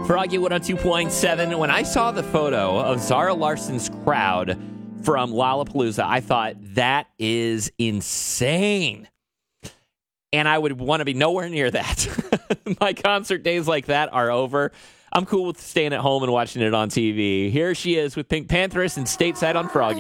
Froggy 102.7. When I saw the photo of Zara Larson's crowd from Lollapalooza, I thought, that is insane. And I would want to be nowhere near that. My concert days like that are over. I'm cool with staying at home and watching it on TV. Here she is with Pink Pantheress and Stateside on Froggy.